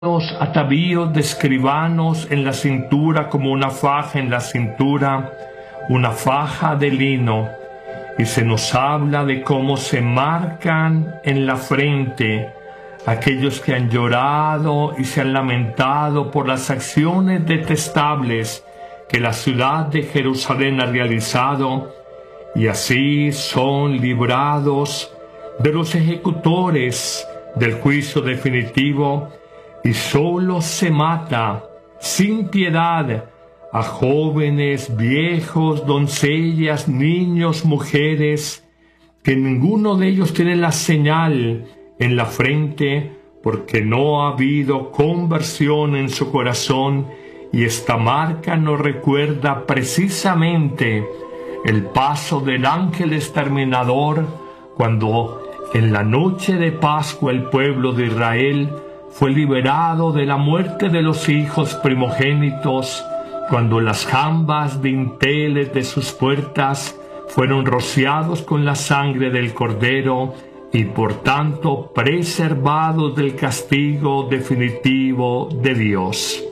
Los atavíos de escribanos en la cintura, como una faja en la cintura, una faja de lino, y se nos habla de cómo se marcan en la frente aquellos que han llorado y se han lamentado por las acciones detestables que la ciudad de Jerusalén ha realizado, y así son librados de los ejecutores del juicio definitivo. Y solo se mata sin piedad a jóvenes, viejos, doncellas, niños, mujeres, que ninguno de ellos tiene la señal en la frente, porque no ha habido conversión en su corazón, y esta marca nos recuerda precisamente el paso del ángel exterminador, cuando en la noche de Pascua el pueblo de Israel fue liberado de la muerte de los hijos primogénitos, cuando las jambas dinteles de sus puertas fueron rociados con la sangre del Cordero y por tanto preservados del castigo definitivo de Dios.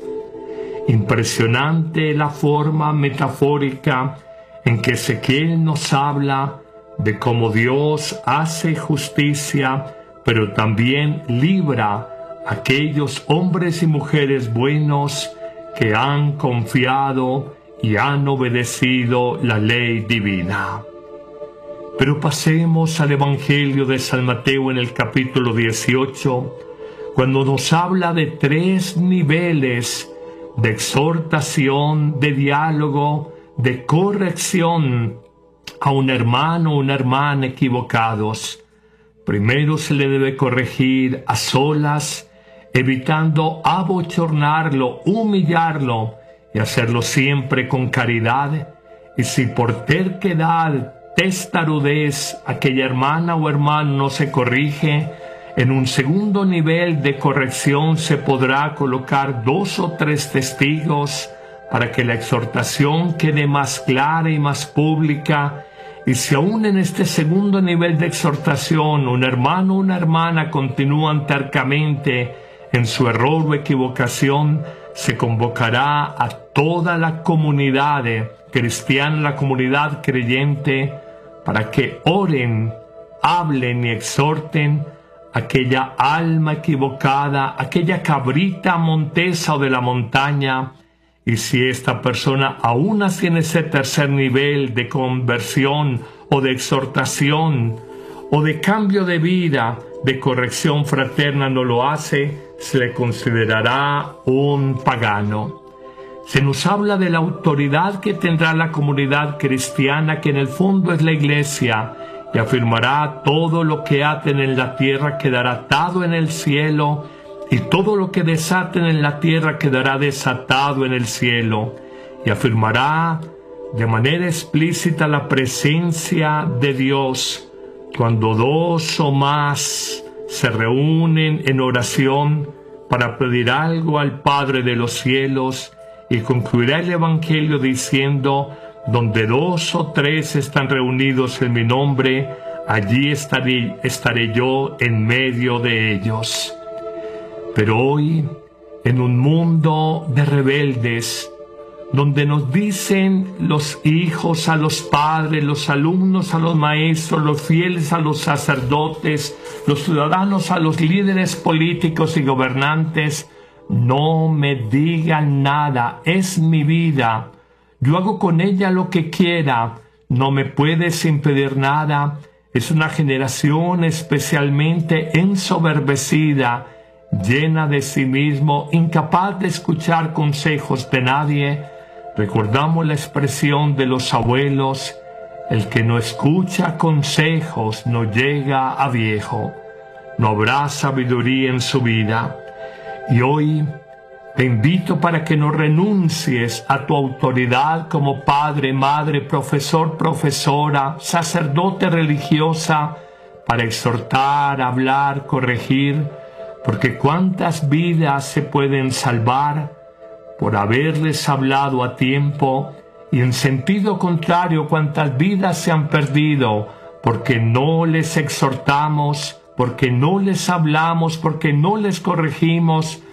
Impresionante la forma metafórica en que Ezequiel nos habla de cómo Dios hace justicia, pero también libra aquellos hombres y mujeres buenos que han confiado y han obedecido la ley divina. Pero pasemos al Evangelio de San Mateo en el capítulo 18, cuando nos habla de 3 niveles de exhortación, de diálogo, de corrección a un hermano o una hermana equivocados. Primero se le debe corregir a solas, evitando abochornarlo, humillarlo, y hacerlo siempre con caridad. Y si por terquedad, testarudez, aquella hermana o hermano no se corrige, en un segundo nivel de corrección se podrá colocar 2 o 3 testigos para que la exhortación quede más clara y más pública. Y si aún en este segundo nivel de exhortación un hermano o una hermana continúan tercamente en su error o equivocación, se convocará a toda la comunidad cristiana, la comunidad creyente, para que oren, hablen y exhorten a aquella alma equivocada, aquella cabrita montesa o de la montaña. Y si esta persona aún así en ese tercer nivel de conversión o de exhortación o de cambio de vida, de corrección fraterna no lo hace, se le considerará un pagano. Se nos habla de la autoridad que tendrá la comunidad cristiana, que en el fondo es la Iglesia, y afirmará: todo lo que aten en la tierra quedará atado en el cielo, y todo lo que desaten en la tierra quedará desatado en el cielo. Y afirmará de manera explícita la presencia de Dios. Cuando 2 o más se reúnen en oración para pedir algo al Padre de los cielos, y concluirá el Evangelio diciendo: donde 2 o 3 están reunidos en mi nombre, allí estaré yo en medio de ellos. Pero hoy, en un mundo de rebeldes, donde nos dicen los hijos a los padres, los alumnos a los maestros, los fieles a los sacerdotes, los ciudadanos a los líderes políticos y gobernantes: no me digan nada, es mi vida, yo hago con ella lo que quiera, no me puedes impedir nada. Es una generación especialmente ensoberbecida, llena de sí mismo, incapaz de escuchar consejos de nadie. Recordamos la expresión de los abuelos: el que no escucha consejos no llega a viejo. No habrá sabiduría en su vida. Y hoy te invito para que no renuncies a tu autoridad como padre, madre, profesor, profesora, sacerdote, religiosa, para exhortar, hablar, corregir, porque cuántas vidas se pueden salvar por haberles hablado a tiempo, y en sentido contrario cuántas vidas se han perdido porque no les exhortamos, porque no les hablamos, porque no les corregimos,